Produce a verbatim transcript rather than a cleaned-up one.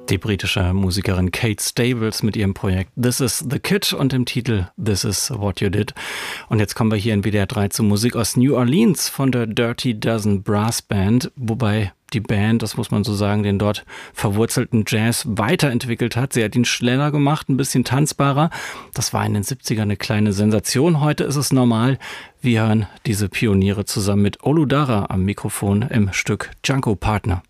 Die britische Musikerin Kate Stables mit ihrem Projekt This is the Kid und dem Titel This is what you did. Und jetzt kommen wir hier in W D R drei zu Musik aus New Orleans von der Dirty Dozen Brass Band, wobei die Band, das muss man so sagen, den dort verwurzelten Jazz weiterentwickelt hat. Sie hat ihn schneller gemacht, ein bisschen tanzbarer. Das war in den siebzigern eine kleine Sensation. Heute ist es normal. Wir hören diese Pioniere zusammen mit Oludara am Mikrofon im Stück Junko Partner.